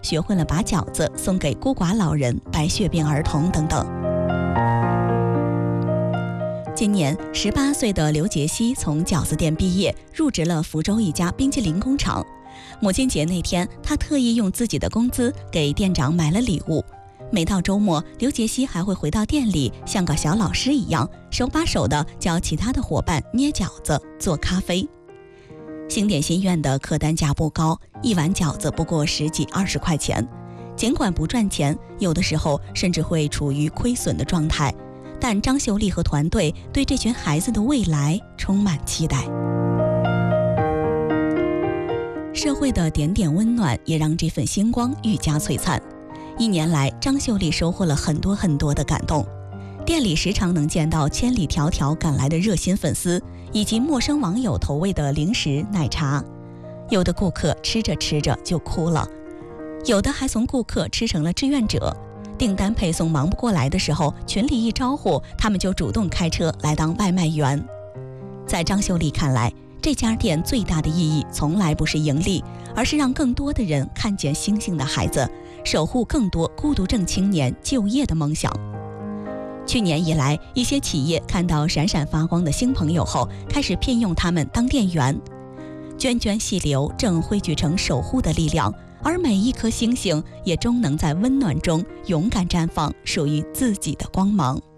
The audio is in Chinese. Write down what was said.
学会了把饺子送给孤寡老人、白血病儿童等等。今年18岁的刘杰西从饺子店毕业，入职了福州一家冰淇淋工厂。母亲节那天，他特意用自己的工资给店长买了礼物。每到周末，刘杰西还会回到店里，像个小老师一样，手把手地教其他的伙伴捏饺子、做咖啡。新点心院的客单价不高，一碗饺子不过10几20块钱。尽管不赚钱，有的时候甚至会处于亏损的状态，但张秀丽和团队对这群孩子的未来充满期待。社会的点点温暖也让这份星光愈加璀璨。1年来，张秀丽收获了很多的感动。店里时常能见到千里迢迢赶来的热心粉丝，以及陌生网友投喂的零食、奶茶。有的顾客吃着吃着就哭了，有的还从顾客吃成了志愿者。订单配送忙不过来的时候，群里一招呼，他们就主动开车来当外卖员。在张秀丽看来，这家店最大的意义从来不是盈利，而是让更多的人看见星星的孩子，守护更多孤独症青年就业的梦想。去年以来，一些企业看到闪闪发光的新朋友后，开始聘用他们当店员。涓涓细流正汇聚成守护的力量，而每一颗星星也终能在温暖中勇敢绽放属于自己的光芒。